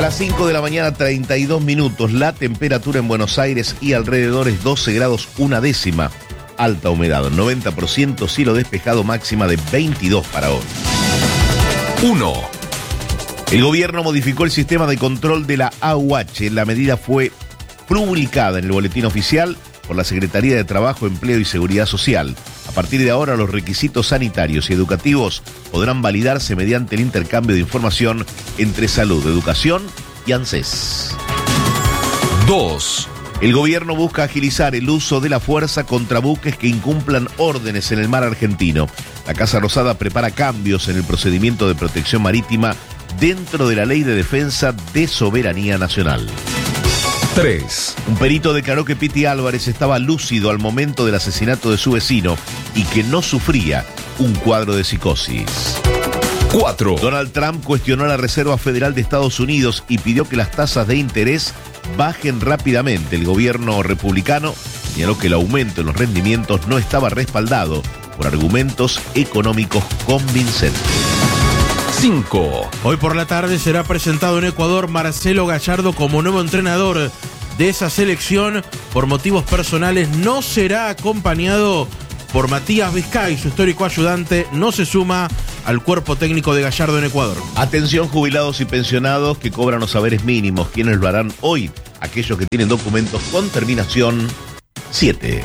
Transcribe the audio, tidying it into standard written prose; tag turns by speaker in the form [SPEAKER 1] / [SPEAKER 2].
[SPEAKER 1] las 5 de la mañana, 32 minutos. La temperatura en Buenos Aires y alrededores 12 grados una décima. Alta humedad, 90%, cielo despejado, máxima de 22 para hoy.
[SPEAKER 2] 1.
[SPEAKER 1] El gobierno modificó el sistema de control de la AUH. La medida fue publicada en el boletín oficial por la Secretaría de Trabajo, Empleo y Seguridad Social. A partir de ahora, los requisitos sanitarios y educativos podrán validarse mediante el intercambio de información entre Salud, Educación y ANSES.
[SPEAKER 2] 2.
[SPEAKER 1] El gobierno busca agilizar el uso de la fuerza contra buques que incumplan órdenes en el mar argentino. La Casa Rosada prepara cambios en el procedimiento de protección marítima dentro de la Ley de Defensa de Soberanía Nacional.
[SPEAKER 2] 3.
[SPEAKER 1] Un perito declaró que Piti Álvarez estaba lúcido al momento del asesinato de su vecino y que no sufría un cuadro de psicosis.
[SPEAKER 2] 4.
[SPEAKER 1] Donald Trump cuestionó a la Reserva Federal de Estados Unidos y pidió que las tasas de interés bajen rápidamente. El gobierno republicano señaló que el aumento en los rendimientos no estaba respaldado por argumentos económicos convincentes.
[SPEAKER 2] 5.
[SPEAKER 3] Hoy por la tarde será presentado en Ecuador Marcelo Gallardo como nuevo entrenador de esa selección. Por motivos personales no será acompañado por Matías Vizcay, su histórico ayudante, no se suma al cuerpo técnico de Gallardo en Ecuador.
[SPEAKER 1] Atención, jubilados y pensionados que cobran los saberes mínimos. ¿Quiénes lo harán hoy? Aquellos que tienen documentos con terminación 7.